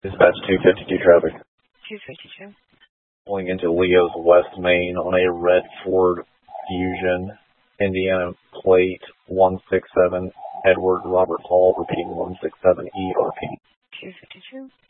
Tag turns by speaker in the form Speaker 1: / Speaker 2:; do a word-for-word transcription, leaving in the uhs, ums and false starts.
Speaker 1: Dispatch two fifty-two traffic.
Speaker 2: two fifty-two.
Speaker 1: Pulling into Leo's West Main on a red Ford Fusion, Indiana plate one six seven, Edward Robert Hall, repeating one six seven E R P.
Speaker 2: two fifty-two.